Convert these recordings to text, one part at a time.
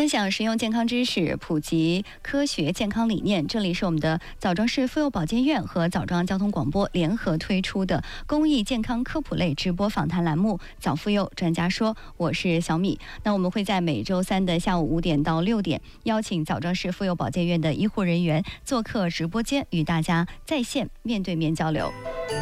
分享实用健康知识，普及科学健康理念。这里是我们的枣庄市妇幼保健院和枣庄交通广播联合推出的公益健康科普类直播访谈栏目《枣妇幼专家说》，我是小米。那我们会在每周三的下午5点到6点，邀请枣庄市妇幼保健院的医护人员做客直播间，与大家在线面对面交流。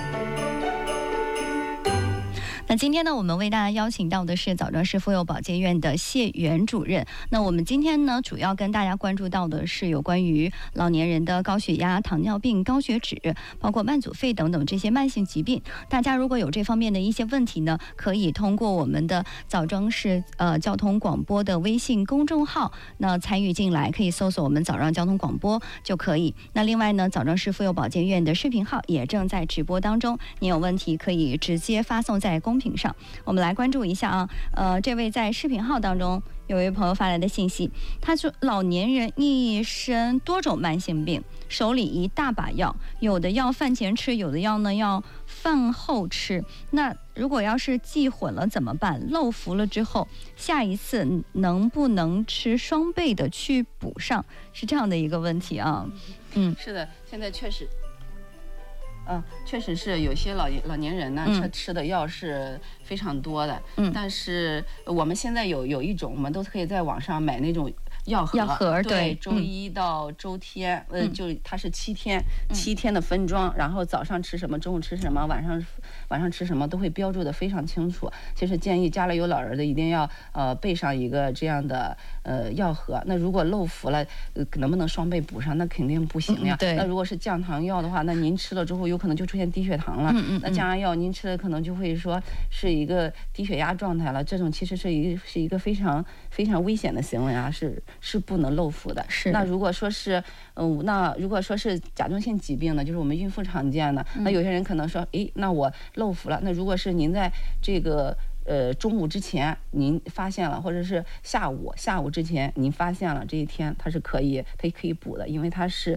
那今天呢，我们为大家邀请到的是枣庄市妇幼保健院的谢元主任。那我们今天呢，主要跟大家关注到的是有关于老年人的高血压、糖尿病、高血脂，包括慢阻肺等等这些慢性疾病。大家如果有这方面的一些问题呢，可以通过我们的枣庄市交通广播的微信公众号那参与进来，可以搜索我们枣庄交通广播就可以。那另外呢，枣庄市妇幼保健院的视频号也正在直播当中，您有问题可以直接发送在公屏上。我们来关注一下啊，这位在视频号当中有位朋友发来的信息，他说老年人一身多种慢性病，手里一大把药，有的药饭前吃，有的药呢要饭后吃。那如果要是记混了怎么办？漏服了之后，下一次能不能吃双倍的去补上？是这样的一个问题啊。 是的，现在确实。确实是有些老年人呢，吃的药是非常多的。但是我们现在有一种，我们都可以在网上买那种药盒，对，周一到周天，就它是7天的分装，然后早上吃什么，中午吃什么，晚上吃什么都会标注的非常清楚。其实建议家里有老人的一定要备上一个这样的药盒。那如果漏服了，能不能双倍补上？那肯定不行呀。 对。 那如果是降糖药的话，那您吃了之后有可能就出现低血糖了。那降压药您吃了可能就会说是一个低血压状态了。这种其实是一个非常非常危险的行为啊，是不能漏服的。 是。 那如果说是甲状腺疾病呢，就是我们孕妇常见的。那有些人可能说，那我漏服了。那如果是您在这个中午之前您发现了，或者是下午之前您发现了，这一天它可以补的，因为它是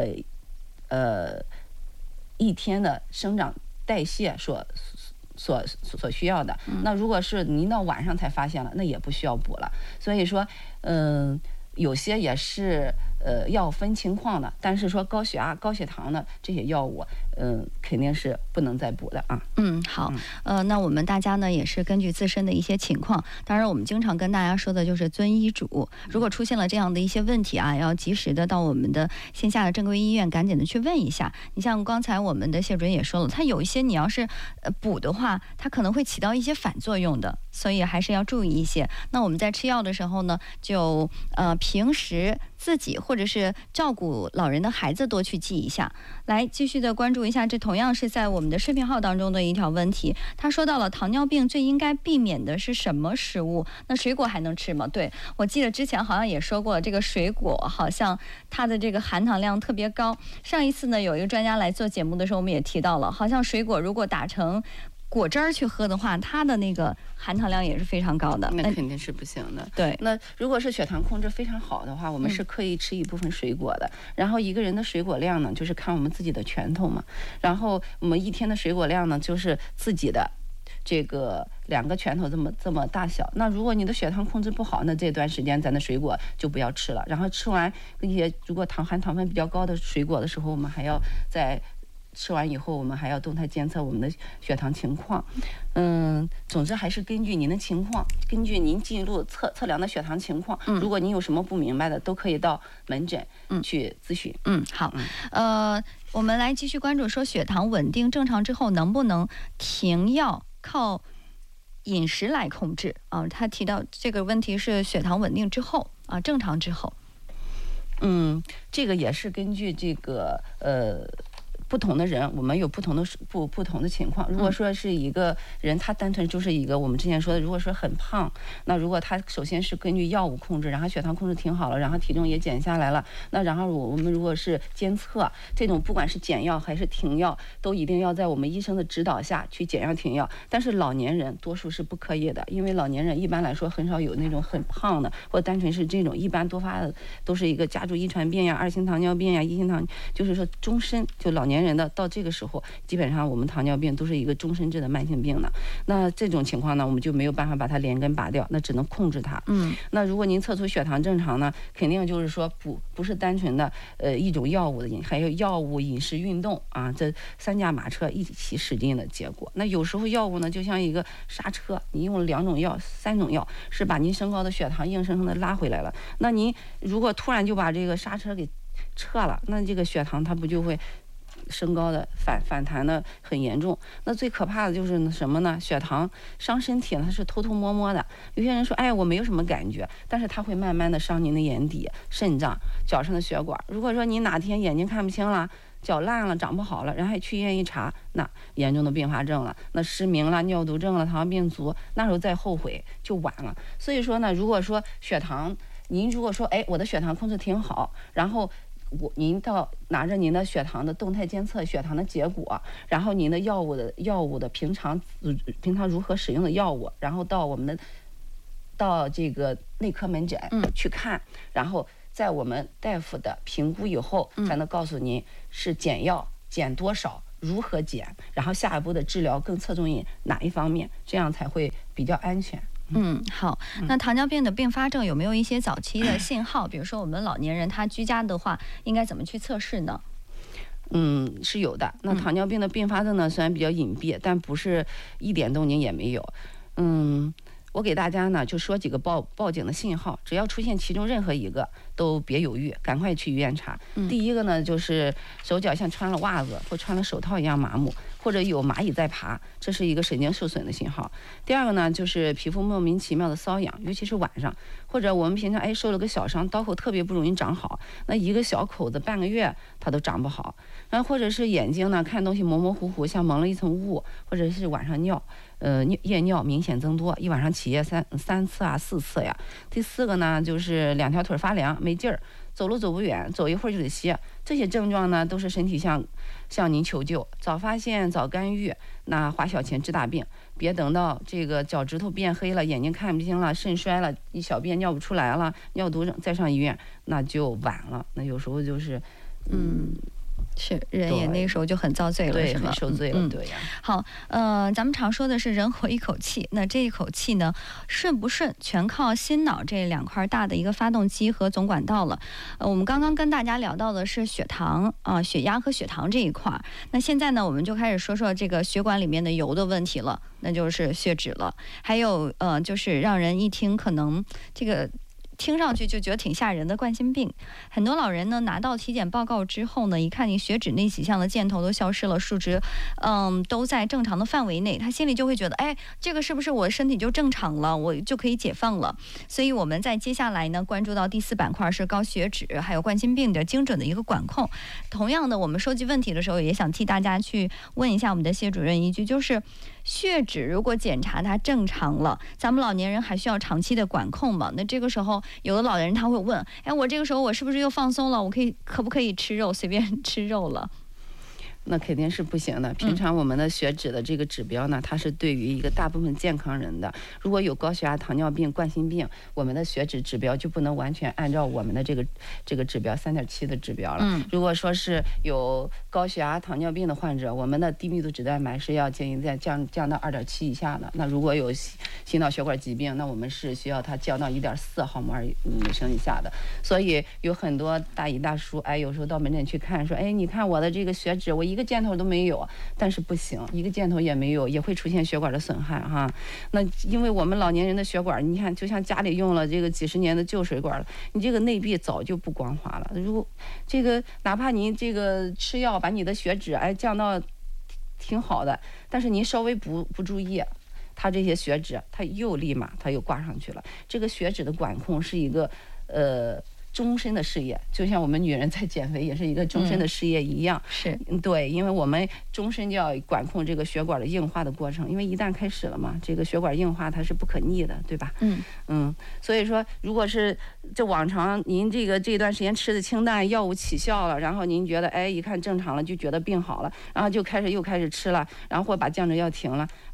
一天的生长代谢所需要的。那如果是您到晚上才发现了，那也不需要补了。所以说有些也是要分情况的，但是说高血压、高血糖的这些药物，肯定是不能再补的啊。 好，那我们大家呢也是根据自身的一些情况，当然我们经常跟大家说的就是遵医嘱。如果出现了这样的一些问题啊，要及时的到我们的线下的正规医院赶紧的去问一下。你像刚才我们的谢主任也说了，它有一些你要是补的话，它可能会起到一些反作用的，所以还是要注意一些。那我们在吃药的时候呢，就平时自己或者是照顾老人的孩子多去记一下。来继续的关注一下，这同样是在我们的视频号当中的一条问题。他说到了糖尿病最应该避免的是什么食物？那水果还能吃吗？对，我记得之前好像也说过，这个水果好像它的这个含糖量特别高。上一次呢，有一个专家来做节目的时候，我们也提到了，好像水果如果打成果汁儿去喝的话，它的那个含糖量也是非常高的， 那肯定是不行的。 对， 那如果是血糖控制非常好的话，我们是可以吃一部分水果的。然后一个人的水果量呢，就是看我们自己的拳头嘛。然后我们一天的水果量呢，就是自己的这个2个拳头这么大小。那如果你的血糖控制不好，那这段时间咱的水果就不要吃了。然后吃完一些如果含糖分比较高的水果的时候，我们还要在吃完以后，我们还要动态监测我们的血糖情况。总之还是根据您的情况，根据您记录测量的血糖情况，如果您有什么不明白的，都可以到门诊去咨询。 好，我们来继续关注说血糖稳定正常之后，能不能停药靠饮食来控制啊？他提到这个问题是血糖稳定之后啊，正常之后。 这个也是根据这个不同的人，我们有不同的情况。如果说是一个人，他单纯就是一个我们之前说的，如果说很胖，那如果他首先是根据药物控制，然后血糖控制挺好了，然后体重也减下来了，那然后我们如果是监测这种，不管是减药还是停药，都一定要在我们医生的指导下去减药停药。但是老年人多数是不可以的，因为老年人一般来说很少有那种很胖的，或单纯是这种，一般多发的都是一个家族遗传病呀、2型糖尿病呀、1型糖，就是说终身就老年年人的到这个时候，基本上我们糖尿病都是一个终身制的慢性病的。那这种情况呢，我们就没有办法把它连根拔掉，那只能控制它。那如果您测出血糖正常呢，肯定就是说不是单纯的一种药物的还有药物、饮食、运动啊，这3驾马车一起使劲的结果。那有时候药物呢，就像一个刹车，你用了2种药、3种药，是把您升高的血糖硬生生的拉回来了。那您如果突然就把这个刹车给撤了，那这个血糖它不就会升高的反弹的很严重？那最可怕的就是什么呢？血糖伤身体，它是偷偷摸摸的。有些人说，哎，我没有什么感觉，但是它会慢慢的伤您的眼底、肾脏、脚上的血管。如果说你哪天眼睛看不清了，脚烂了，长不好了，然后还去医院一查，那严重的并发症了，那失明了、尿毒症了、糖尿病足，那时候再后悔就晚了。所以说呢，如果说血糖，您如果说，哎，我的血糖控制挺好，然后您拿着您的血糖的动态监测血糖的结果，然后您的药物的平常如何使用的药物，然后到这个内科门诊去看，然后在我们大夫的评估以后，才能告诉您是减药减多少，如何减，然后下一步的治疗更侧重于哪一方面，这样才会比较安全。 好。那糖尿病的并发症有没有一些早期的信号？比如说我们老年人他居家的话，应该怎么去测试呢？ 是有的。那糖尿病的并发症呢，虽然比较隐蔽，但不是一点动静也没有。我给大家呢就说几个报警的信号，只要出现其中任何一个，都别犹豫，赶快去医院查。第一个呢，就是手脚像穿了袜子或穿了手套一样麻木，或者有蚂蚁在爬，这是一个神经受损的信号。第二个呢，就是皮肤莫名其妙的瘙痒，尤其是晚上，或者我们平常受了个小伤，刀口特别不容易长好，那一个小口子半个月它都长不好。然后或者是眼睛呢看东西模模糊糊，像蒙了一层雾，或者是晚上夜尿明显增多，一晚上起夜3次啊4次呀。第四个呢，就是2条腿发凉没劲儿，走路走不远，走一会儿就得歇。这些症状呢，都是身体向您求救，早发现早干预，那花小钱治大病。别等到这个脚趾头变黑了，眼睛看不清了，肾衰了，一小便尿不出来了，尿毒症再上医院，那就晚了。那有时候就是是人也那时候就很遭罪了， 对， 是吗？ 很受罪了，对呀。 好，咱们常说的是人活一口气，那这一口气呢，顺不顺全靠心脑这2块大的一个发动机和总管道了。我们刚刚跟大家聊到的是血糖血压和血糖这一块，那现在呢，我们就开始说说这个血管里面的油的问题了，那就是血脂了。还有就是让人一听可能这个听上去就觉得挺吓人的冠心病。很多老人呢拿到体检报告之后呢，一看你血脂那几项的箭头都消失了，数值都在正常的范围内，他心里就会觉得，哎，这个是不是我身体就正常了，我就可以解放了？所以我们在接下来呢关注到第4板块是高血脂还有冠心病的精准的一个管控。同样的，我们收集问题的时候也想替大家去问一下我们的谢主任一句，就是血脂如果检查它正常了，咱们老年人还需要长期的管控吗？那这个时候有的老年人他会问，哎，我这个时候我是不是又放松了？我可不可以吃肉，随便吃肉了？ 那肯定是不行的。平常我们的血脂的这个指标呢，它是对于一个大部分健康人的。如果有高血压、糖尿病、冠心病，我们的血脂指标就不能完全按照我们的这个指标3.7的指标了。如果说是有高血压、糖尿病的患者，我们的低密度脂蛋白是要建议在降到2.7以下的。那如果有心脑血管疾病，那我们是需要它降到1.4毫摩尔每升以下的。所以有很多大姨大叔，哎，有时候到门诊去看，说，哎，你看我的这个血脂，我一个箭头都没有，但是不行，一个箭头也没有，也会出现血管的损害哈。那因为我们老年人的血管，你看就像家里用了这个几十年的旧水管了，你这个内壁早就不光滑了。如果这个哪怕您这个吃药把你的血脂降到挺好的，但是您稍微不注意，它这些血脂它立马又挂上去了。这个血脂的管控是一个终身的事业，就像我们女人在减肥也是一个终身的事业一样。 是对，因为我们终身就要管控这个血管的硬化的过程，因为一旦开始了嘛，这个血管硬化它是不可逆的，对吧？所以说，如果是这往常您这段时间吃的清淡，药物起效了，然后您觉得一看正常了，就觉得病好了，然后又开始吃了，然后或把降脂药停了，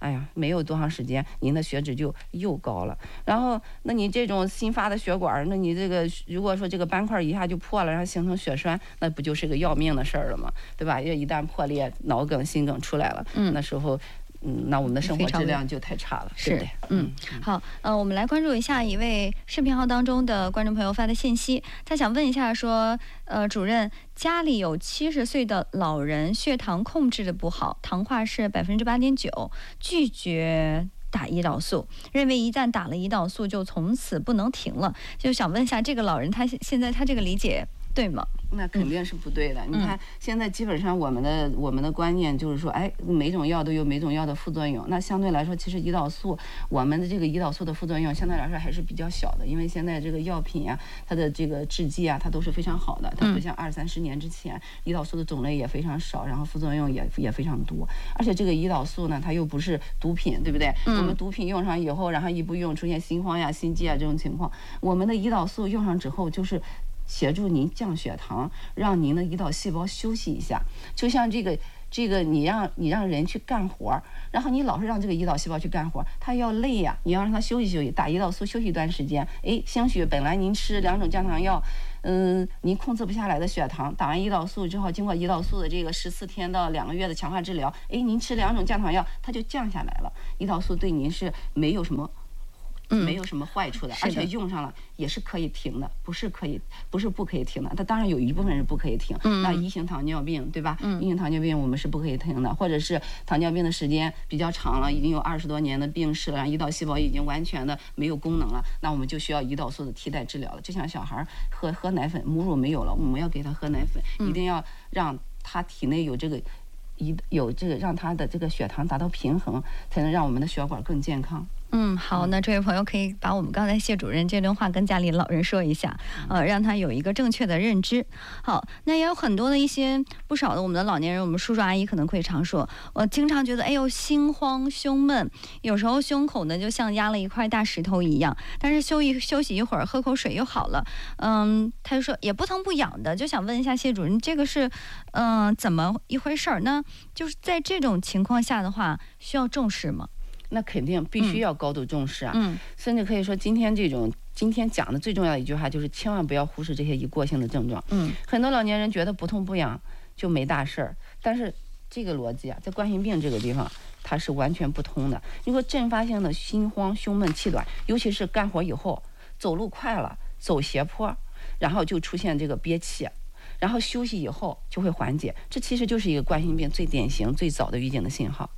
哎呀，没有多长时间，您的血脂就又高了。然后，那你这种新发的血管，那你这个如果说这个斑块一下就破了，然后形成血栓，那不就是个要命的事儿了吗？对吧？要一旦破裂，脑梗、心梗出来了，那时候。那我们的生活质量就太差了，对不对？ 好，我们来关注一下一位视频号当中的观众朋友发的信息，他想问一下说，主任，家里有70岁的老人，血糖控制的不好，糖化是8.9%，拒绝打胰岛素，认为一旦打了胰岛素就从此不能停了，就想问一下这个老人他现在他这个理解对吗？ 那肯定是不对的。你看，现在基本上我们的观念就是说，哎，每种药都有每种药的副作用。那相对来说，其实胰岛素，我们的这个胰岛素的副作用相对来说还是比较小的，因为现在这个药品啊，它的这个制剂啊，它都是非常好的，它不像20-30年之前，胰岛素的种类也非常少，然后副作用也非常多。而且这个胰岛素呢，它又不是毒品，对不对？我们毒品用上以后，然后一不用出现心慌呀、心悸啊这种情况，我们的胰岛素用上之后就是协助您降血糖，让您的胰岛细胞休息一下。就像这个你让人去干活，然后你老是让这个胰岛细胞去干活，它要累呀，你要让它休息休息，打胰岛素休息一段时间，哎，兴许本来您吃2种降糖药，您控制不下来的血糖，打完胰岛素之后，经过胰岛素的这个14天到2个月的强化治疗，哎，您吃2种降糖药，它就降下来了。胰岛素对您是没有什么坏处的，而且用上了也是可以停的，不是不可以停的。它当然有一部分是不可以停，那1型糖尿病，对吧？1型糖尿病我们是不可以停的，或者是糖尿病的时间比较长了，已经有20多年的病史了，胰岛细胞已经完全的没有功能了，那我们就需要胰岛素的替代治疗了。就像小孩喝奶粉，母乳没有了，我们要给他喝奶粉，一定要让他体内有这个让他的这个血糖达到平衡，才能让我们的血管更健康。 好，那这位朋友可以把我们刚才谢主任这段话跟家里老人说一下，让他有一个正确的认知。好，那也有很多的不少的我们的老年人，我们叔叔阿姨可能会常说，我经常觉得，哎呦，心慌胸闷，有时候胸口呢就像压了一块大石头一样，但是休息一会儿，喝口水又好了。他就说也不疼不痒的，就想问一下谢主任，这个是怎么一回事儿呢？就是在这种情况下的话，需要重视吗？ 那肯定必须要高度重视啊，甚至可以说今天讲的最重要的一句话就是千万不要忽视这些一过性的症状。很多老年人觉得不痛不痒就没大事儿，但是这个逻辑啊，在冠心病这个地方它是完全不通的。如果阵发性的心慌、胸闷、气短，尤其是干活以后走路快了、走斜坡，然后就出现这个憋气，然后休息以后就会缓解，这其实就是一个冠心病最典型、最早的预警的信号。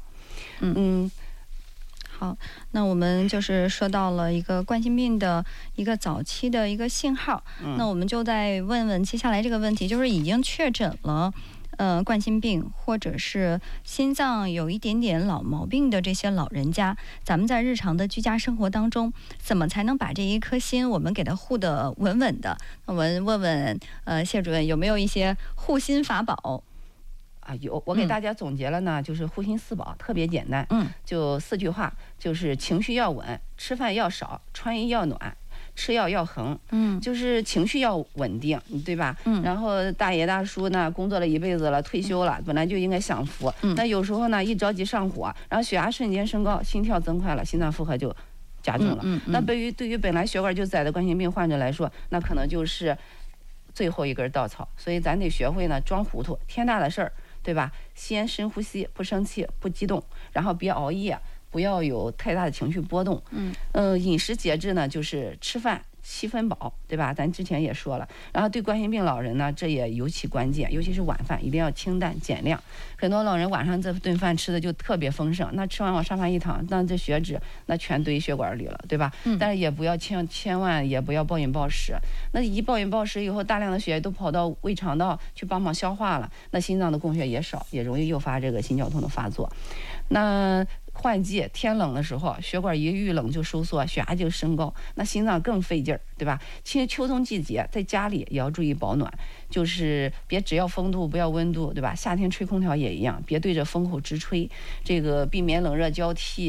好，那我们就是说到了一个冠心病的一个早期的一个信号，那我们就再问问接下来这个问题，就是已经确诊了冠心病或者是心脏有一点点老毛病的这些老人家，咱们在日常的居家生活当中，怎么才能把这一颗心我们给它护得稳稳的？我们问问谢主任有没有一些护心法宝？ 有，我给大家总结了呢，就是护心4宝，特别简单，就4句话，就是情绪要稳，吃饭要少，穿衣要暖，吃药要衡，就是情绪要稳定，对吧？然后大爷大叔呢，工作了一辈子了，退休了，本来就应该享福，那有时候呢，一着急上火，然后血压瞬间升高，心跳增快了，心脏负荷就加重了。那对于本来血管就窄的冠心病患者来说，那可能就是最后一根稻草。所以咱得学会呢，装糊涂，天大的事儿，对吧？先深呼吸，不生气，不激动，然后别熬夜，不要有太大的情绪波动。饮食节制呢，就是吃饭7分饱，对吧？咱之前也说了。然后对冠心病老人呢，这也尤其关键，尤其是晚饭一定要清淡减量。很多老人晚上这顿饭吃的就特别丰盛，那吃完往沙发一躺，那这血脂那全堆血管里了，对吧？但是也不要千万也不要暴饮暴食。那一暴饮暴食以后，大量的血液都跑到胃肠道去帮忙消化了，那心脏的供血也少，也容易诱发这个心绞痛的发作。那换季天冷的时候，血管一遇冷就收缩，血压就升高，那心脏更费劲儿，对吧？其实秋冬季节在家里也要注意保暖，就是别只要风度不要温度，对吧？夏天吹空调也一样，别对着风口直吹，这个避免冷热交替，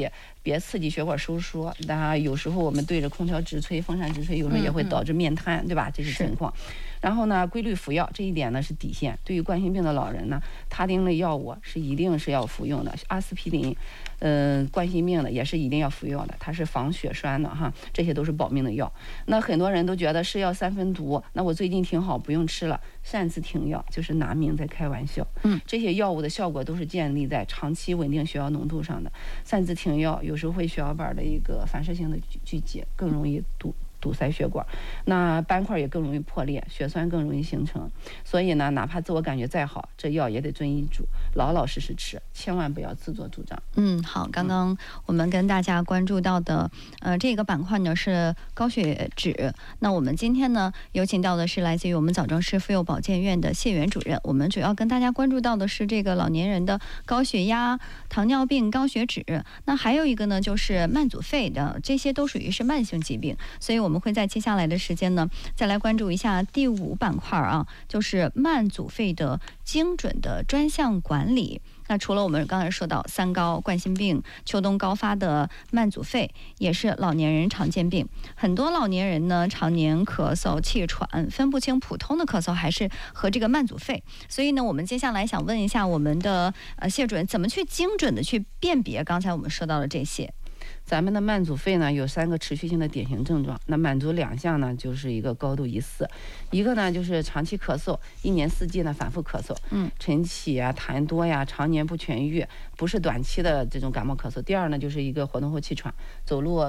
别刺激血管收缩。那有时候我们对着空调直吹、风扇直吹，有时候也会导致面瘫，对吧？这些情况。然后呢，规律服药这一点呢是底线。对于冠心病的老人呢，他汀类药物是一定是要服用的，阿司匹林，冠心病的也是一定要服药的，它是防血栓的哈，这些都是保命的药。那很多人都觉得是药三分毒，那我最近挺好，不用吃了，擅自停药就是拿命在开玩笑。这些药物的效果都是建立在长期稳定血药浓度上的，擅自停药有时候会血小板的一个反射性的聚集，更容易堵塞血管，那斑块也更容易破裂，血栓更容易形成。所以呢，哪怕自我感觉再好，这药也得遵医嘱，老老实实吃，千万不要自作主张。 好，刚刚我们跟大家关注到的，这个板块呢是高血脂。那我们今天呢有请到的是来自于我们枣庄市妇幼保健院的谢元主任。我们主要跟大家关注到的是这个老年人的高血压、糖尿病、高血脂。那还有一个呢就是慢阻肺的，这些都属于是慢性疾病，所以我们会在接下来的时间呢，再来关注一下第5板块啊，就是慢阻肺的精准的专项管理。那除了我们刚才说到3高、冠心病、秋冬高发的慢阻肺，也是老年人常见病。很多老年人呢，常年咳嗽、气喘，分不清普通的咳嗽还是和这个慢阻肺。所以呢，我们接下来想问一下我们的谢主任，怎么去精准的去辨别刚才我们说到的这些？ 咱们的慢阻肺呢有3个持续性的典型症状，那满足2项呢就是一个高度疑似，一个呢就是长期咳嗽，1年4季呢反复咳嗽，晨起啊、痰多呀，常年不痊愈，不是短期的这种感冒咳嗽。第二呢就是一个活动后气喘，走路